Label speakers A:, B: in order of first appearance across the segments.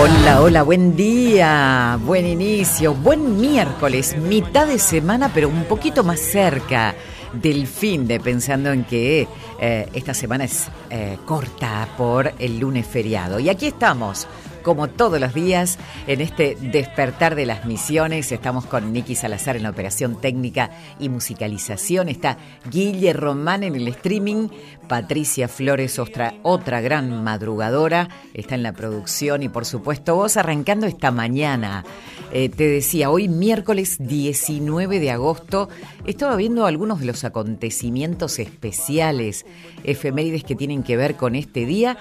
A: Hola, hola, buen día, buen inicio, buen miércoles, mitad de semana, pero un poquito más cerca del fin de, pensando en que esta semana es corta por el lunes feriado. Y aquí estamos, como todos los días, en este despertar de las misiones. Estamos con Nicky Salazar en la operación técnica y musicalización. Está Guille Román en el streaming. Patricia Flores, otra gran madrugadora, está en la producción. Y por supuesto vos arrancando esta mañana. Te decía, hoy miércoles 19 de agosto, estaba viendo algunos de los acontecimientos especiales, efemérides que tienen que ver con este día.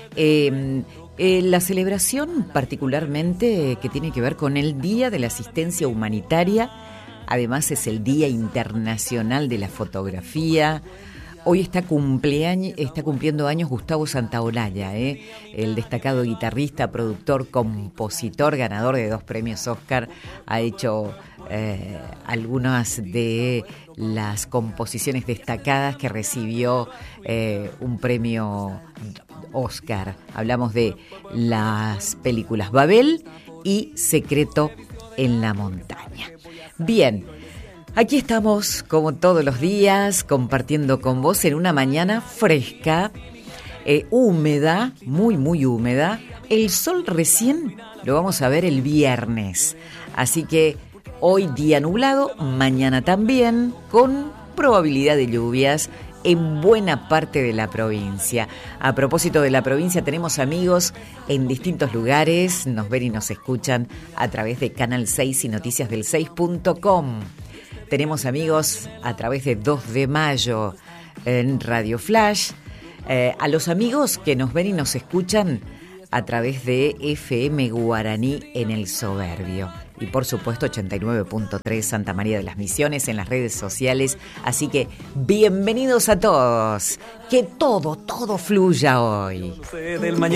A: La celebración particularmente que tiene que ver con el Día de la Asistencia Humanitaria. Además es el Día Internacional de la Fotografía. Hoy está cumpliendo años Gustavo Santaolalla, el destacado guitarrista, productor, compositor, ganador de 2 premios Oscar. Ha hecho algunas de las composiciones destacadas que recibió un premio Oscar. Hablamos de las películas Babel y Secreto en la Montaña. Bien, aquí estamos como todos los días compartiendo con vos en una mañana fresca, húmeda, muy húmeda. El sol recién lo vamos a ver el viernes, así que hoy día nublado, mañana también, con probabilidad de lluvias en buena parte de la provincia. A propósito de la provincia, tenemos amigos en distintos lugares, nos ven y nos escuchan a través de Canal 6 y noticiasdel6.com. Tenemos amigos a través de 2 de mayo en Radio Flash. A los amigos que nos ven y nos escuchan a través de FM Guaraní en El Soberbio. Y por supuesto 89.3 Santa María de las Misiones en las redes sociales. Así que bienvenidos a todos. Que todo fluya hoy.